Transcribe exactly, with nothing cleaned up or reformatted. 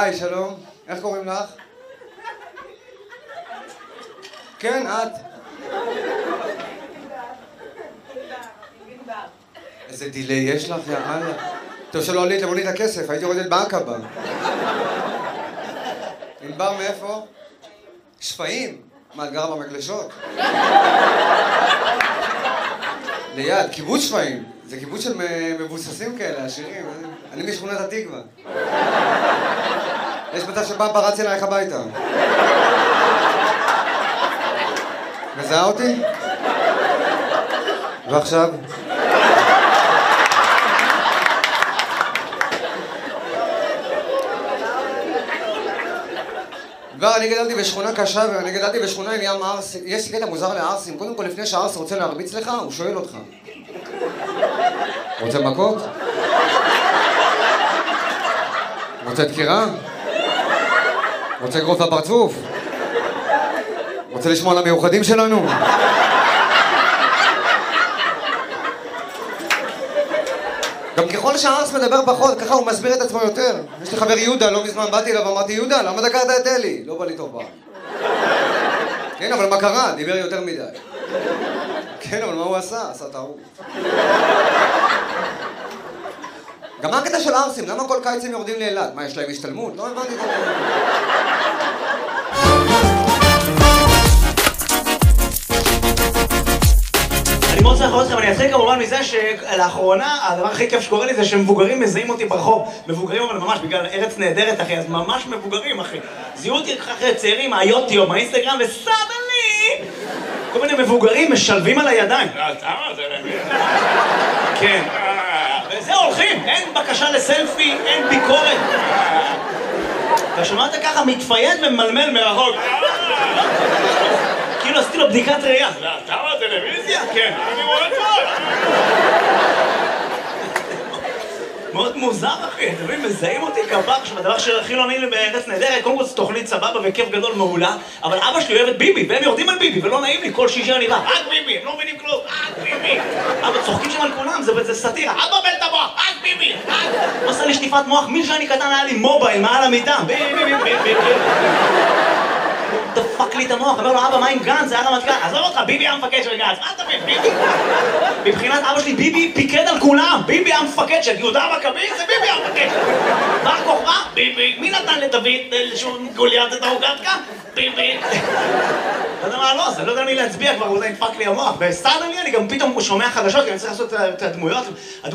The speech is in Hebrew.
היי, שלום. איך קוראים לך? כן, את. איזה דילי יש לך, יאללה. טוב שלא עלית למונית הכסף, הייתי יורדת בעקבה. ענבר מאיפה? שפיים? מה, את גרה במגלשות? ליד, קיבוץ שפיים. זה קיבוץ של מבוססים כאלה, עשירים. אני משכונת התקווה. יש מצב שפעם פרצתי אלייך הביתה. מזהה אותי? ועכשיו? כבר אני גדלתי בשכונה קשה ואני גדלתי בשכונה עם ים ערסים. יש לי קטע מוזר לערסים. קודם כל, לפני שהערס רוצה להרביץ לך, הוא שואל אותך. רוצה מכות? רוצה דקירה? רוצה לגרוף לפרצוף? רוצה לשמוע על המיוחדים שלנו? גם ככל שהערס מדבר פחות, ככה הוא מסביר את עצמו יותר. יש לי חבר יהודה, לא מזמן באתי אליו ואמרתי, יהודה, למה דקרת את אלי? לא בא לי טוב פעם. כן, אבל מה קרה? דיבר יותר מדי. כן, אבל מה הוא עשה? עשה טעות. גם מה הקטע של ערסים? למה כל קיץ הם יורדים לאילת? מה, יש להם השתלמות? לא הבנתי את זה. אני מאוד צריך לראות אתכם, אני אתחיל כמובן מזה שלאחרונה הדבר הכי כיף שקורה לי זה שמבוגרים מזהים אותי ברחוב. מבוגרים אבל ממש בגלל ארץ נהדרת אחי, אז ממש מבוגרים אחי. זיהו אותי אחרי צעירים מהיוטיוב, מהאינסטגרם וסדלי! כל מיני מבוגרים משלבים על הידיים. למה זה למי? כן. וזהו, הולכים, אין בקשה לסלפי, אין ביקורת. אתה שמעת ככה מתפייד וממלמל מרחוק. כאילו עשיתי לו בדיקת ראייה. אתה בטלוויזיה? כן, אני רואה טוב. מאוד מוזר אחי, אתם מבינים, מזהים אותי כפח, שהדבר שהכי לא נעים לי בארץ נהדרת, קודם כל זו תוכנית סבבה וכיף גדול מעולה, אבל אבא שלי אוהב את ביבי, והם יורדים על ביבי, ולא נעים לי, כל שישי אני בא, רק ביבי, הם לא מבינים כלום, רק ביבי. אבל צוחקים שם על כולם, זה סאטירה, אבא בן תבוא, רק ביבי, רק... הוא עושה לי שטיפת מוח, מלשאני קטן היה לי מובייל מעל המיטה, ביבי, ביבי, ביבי. דפק לי את המוח, אמר לו, אבא, מה עם גנץ? זה היה רמטכ"ל. עזוב אותך, ביבי המפקד של גנץ. מה אתה מבין? ביבי? מבחינת אבא שלי, ביבי פיקד על כולם. ביבי המפקד של יהודה המכבי, זה ביבי המפקד. בר כוכבא? ביבי. מי נתן לדוד לשום גוליית את ההוגתקה? ביבי. לא יודע מה לא, אז אני לא יודע מי להצביע כבר, הוא נדפק לי המוח. בסדר לי, אני גם פתאום שומע חדשות, כי אני צריך לעשות את הדמויות.